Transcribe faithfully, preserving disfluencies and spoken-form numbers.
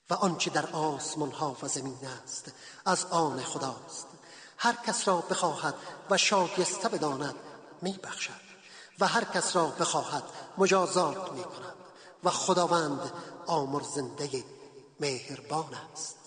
و آنچه در آسمان ها و زمین است از آن خداست. هر کس را بخواهد و شایسته بداند می بخشد و هر کس را بخواهد مجازات می کند و خداوند آمرزنده مهربان است.